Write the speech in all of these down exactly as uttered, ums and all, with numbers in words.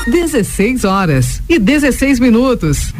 dezesseis horas e dezesseis minutos.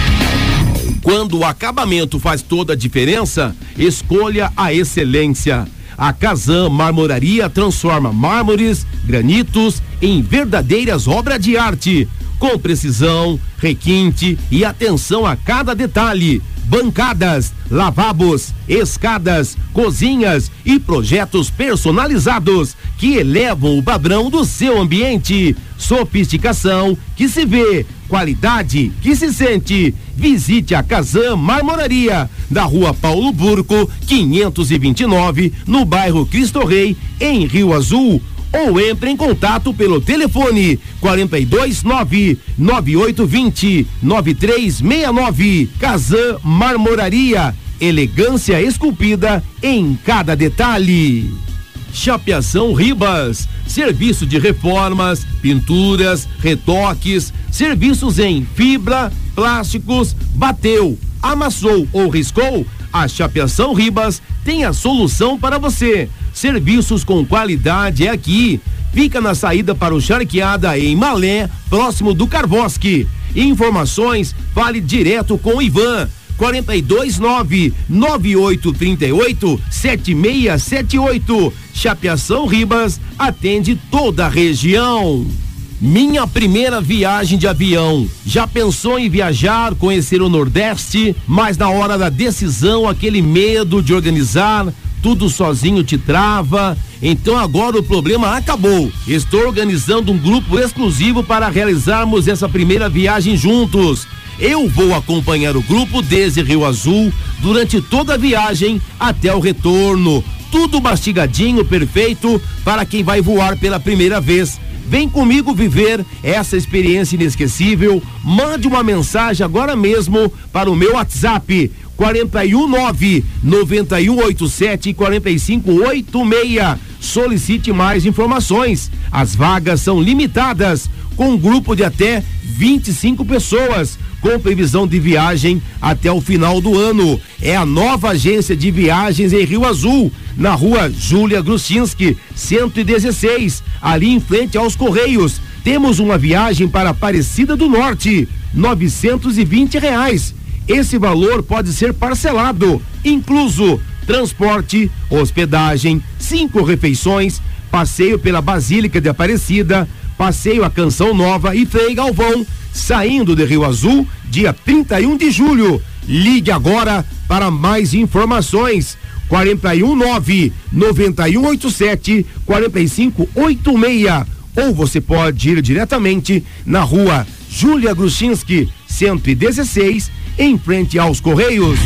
Quando o acabamento faz toda a diferença, escolha a excelência. A Kazan Marmoraria transforma mármores, granitos em verdadeiras obras de arte, com precisão, requinte e atenção a cada detalhe. Bancadas, lavabos, escadas, cozinhas e projetos personalizados que elevam o padrão do seu ambiente. Sofisticação que se vê, qualidade que se sente. Visite a Kazan Marmoraria, da Rua Paulo Burco, quinhentos e vinte e nove, no bairro Cristo Rei, em Rio Azul. Ou entre em contato pelo telefone quarenta e dois nove, nove oito dois zero, nove três seis nove. Kazan Marmoraria, elegância esculpida em cada detalhe. Chapeação Ribas, serviço de reformas, pinturas, retoques, serviços em fibra, plásticos. Bateu, amassou ou riscou? A Chapeação Ribas tem a solução para você. Serviços com qualidade é aqui. Fica na saída para o Charqueada, em Malé, próximo do Carvosque. Informações, fale direto com o Ivan. quarenta e dois nove, nove oito três oito, sete seis sete oito. Chapeação Ribas atende toda a região. Minha primeira viagem de avião. Já pensou em viajar, conhecer o Nordeste, mas na hora da decisão, aquele medo de organizar, tudo sozinho te trava? Então agora o problema acabou. Estou organizando um grupo exclusivo para realizarmos essa primeira viagem juntos. Eu vou acompanhar o grupo desde Rio Azul durante toda a viagem até o retorno. Tudo mastigadinho, perfeito para quem vai voar pela primeira vez. Vem comigo viver essa experiência inesquecível. Mande uma mensagem agora mesmo para o meu WhatsApp quarenta e um nove, noventa e um oitenta e sete, quarenta e cinco oitenta e seis. Solicite mais informações. As vagas são limitadas, com um grupo de até vinte e cinco pessoas, com previsão de viagem até o final do ano. É a nova agência de viagens em Rio Azul, na rua Júlia Gruscinski, cento e dezesseis, ali em frente aos Correios. Temos uma viagem para Aparecida do Norte, novecentos e vinte reais. Esse valor pode ser parcelado, incluso transporte, hospedagem, cinco refeições, passeio pela Basílica de Aparecida, passeio à Canção Nova e Frei Galvão, saindo de Rio Azul, dia trinta e um de julho. Ligue agora para mais informações. quarenta e um nove, noventa e um oitenta e sete, quarenta e cinco oitenta e seis. Ou você pode ir diretamente na rua Júlia Gruscinski, cento e dezesseis, em frente aos Correios.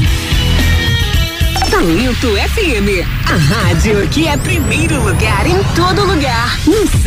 Talento F M, a rádio que é primeiro lugar em todo lugar.